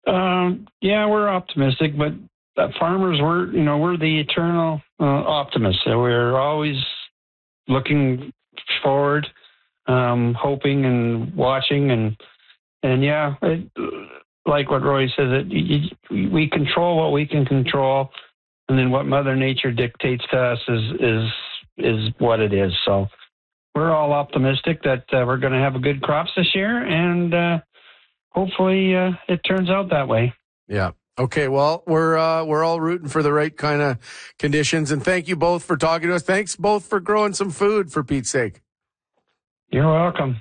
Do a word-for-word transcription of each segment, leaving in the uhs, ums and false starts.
Um, yeah, we're optimistic, but uh, farmers, we're, you know, we're the eternal uh, optimists. So we're always looking forward, um, hoping and watching. And, and yeah, it, like what Roy says, it, you, we control what we can control. And then what Mother Nature dictates to us is, is, is what it is. So we're all optimistic that uh, we're going to have a good crops this year. And, uh, hopefully uh, it turns out that way. Yeah. Okay. Well, we're uh, we're all rooting for the right kind of conditions. And thank you both for talking to us. Thanks both for growing some food, for Pete's sake. You're welcome.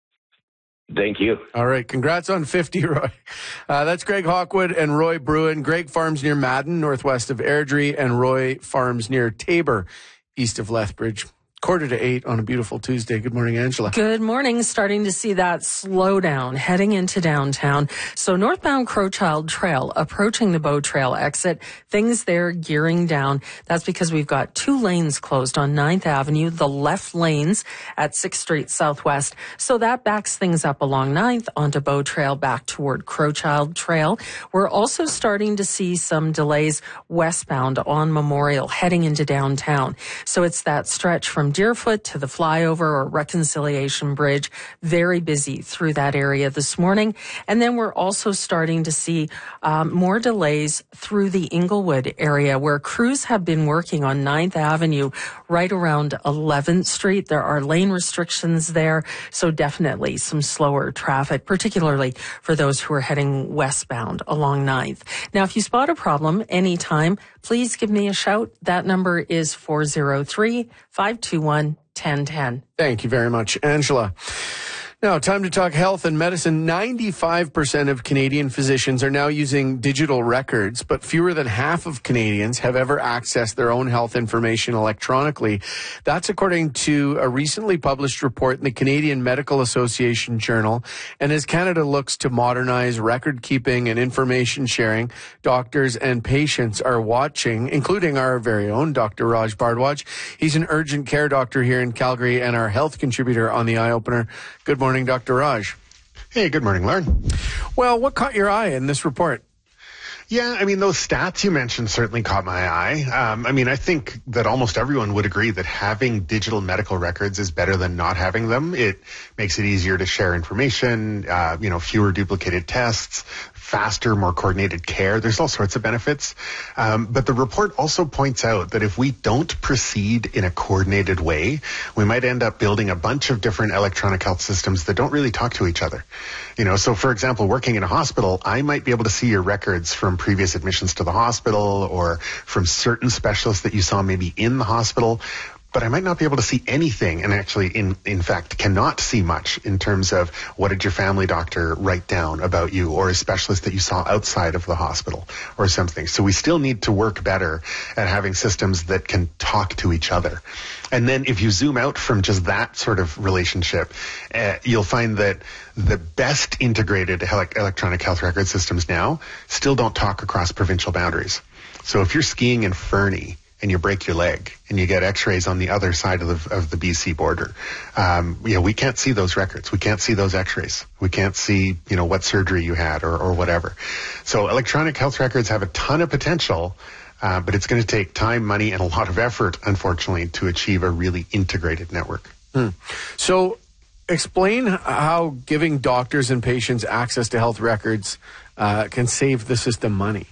Thank you. All right. Congrats on fifty, Roy. Uh, that's Greg Hawkwood and Roy Bruin. Greg farms near Madden, northwest of Airdrie, and Roy farms near Tabor, east of Lethbridge. Quarter to eight on a beautiful Tuesday. Good morning, Angela. Good morning. Starting to see that slowdown heading into downtown. So northbound Crowchild Trail, approaching the Bow Trail exit, things there gearing down. That's because we've got two lanes closed on ninth Avenue, the left lanes at sixth Street Southwest. So that backs things up along ninth onto Bow Trail back toward Crowchild Trail. We're also starting to see some delays westbound on Memorial heading into downtown. So it's that stretch from Deerfoot to the flyover or Reconciliation Bridge. Very busy through that area this morning. And then we're also starting to see um, more delays through the Inglewood area where crews have been working on ninth Avenue right around eleventh Street. There are lane restrictions there. So definitely some slower traffic, particularly for those who are heading westbound along ninth. Now, if you spot a problem anytime, please give me a shout. That number is four oh three, five two one, one ten ten. Thank you very much, Angela. Now, time to talk health and medicine. ninety-five percent of Canadian physicians are now using digital records, but fewer than half of Canadians have ever accessed their own health information electronically. That's according to a recently published report in the Canadian Medical Association Journal. And as Canada looks to modernize record keeping and information sharing, doctors and patients are watching, including our very own Doctor Raj Bhardwaj. He's an urgent care doctor here in Calgary and our health contributor on the Eye Opener. Good morning. Morning, Doctor Raj. Hey, good morning, Lauren. Well, what caught your eye in this report? Yeah, I mean, those stats you mentioned certainly caught my eye. Um, I mean, I think that almost everyone would agree that having digital medical records is better than not having them. It makes it easier to share information, uh, you know, fewer duplicated tests, faster, more coordinated care. There's all sorts of benefits. Um, but the report also points out that if we don't proceed in a coordinated way, we might end up building a bunch of different electronic health systems that don't really talk to each other. You know, so for example, working in a hospital, I might be able to see your records from previous admissions to the hospital or from certain specialists that you saw maybe in the hospital. But I might not be able to see anything, and actually, in, in fact, cannot see much in terms of what did your family doctor write down about you or a specialist that you saw outside of the hospital or something. So we still need to work better at having systems that can talk to each other. And then if you zoom out from just that sort of relationship, uh, you'll find that the best integrated ele- electronic health record systems now still don't talk across provincial boundaries. So if you're skiing in Fernie, and you break your leg and you get x-rays on the other side of the, of the B C border. Um, you know, we can't see those records. We can't see those x-rays. We can't see, you know, what surgery you had or, or whatever. So electronic health records have a ton of potential, uh, but it's going to take time, money, and a lot of effort, unfortunately, to achieve a really integrated network. Hmm. So explain how giving doctors and patients access to health records uh, can save the system money.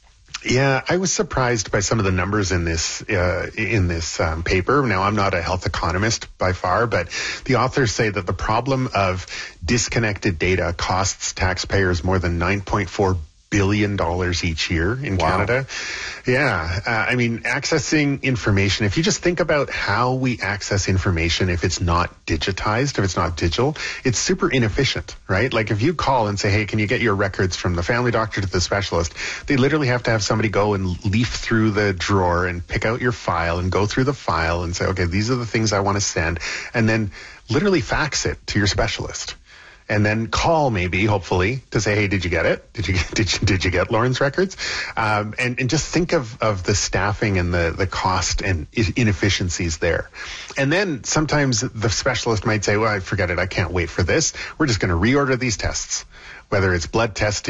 Yeah, I was surprised by some of the numbers in this uh, in this um, paper. Now, I'm not a health economist by far, but the authors say that the problem of disconnected data costs taxpayers more than nine point four billion dollars each year in wow. Canada. Yeah. Uh, I mean, accessing information, if you just think about how we access information, if it's not digitized, if it's not digital, it's super inefficient, right? Like if you call and say, hey, can you get your records from the family doctor to the specialist? They literally have to have somebody go and leaf through the drawer and pick out your file and go through the file and say, okay, these are the things I want to send. And then literally fax it to your specialist. And then call maybe, hopefully, to say, hey, did you get it? Did you did you, did you get Lauren's records? Um, and, and just think of, of the staffing and the, the cost and inefficiencies there. And then sometimes the specialist might say, well, I forget it. I can't wait for this. We're just going to reorder these tests, whether it's blood testing,